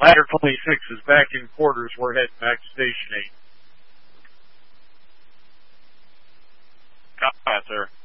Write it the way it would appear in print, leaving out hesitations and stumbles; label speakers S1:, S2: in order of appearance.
S1: Ladder 26 is back in quarters. We're heading back to Station 8.
S2: Copy, sir.